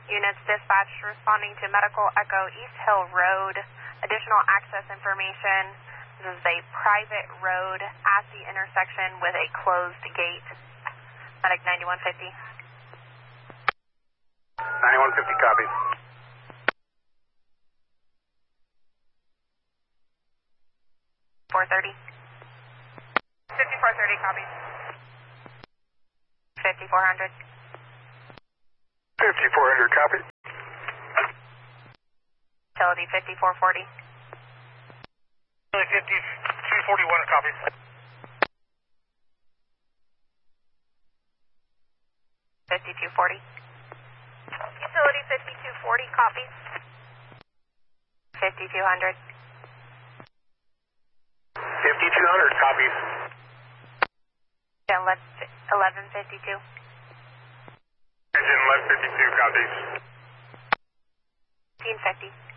Units dispatched responding to Medical Echo East Hill Road. Additional access information. This is a private road at the intersection with a closed gate. Medic 9150. 9150, copy. .430. 5430, copy. 5400. 5400, copy. Utility 5440. Utility 5241, copy. 5240. Utility 5240, copy. 5200. 5200, copy. 1152. Engine 1152, copies. 1550.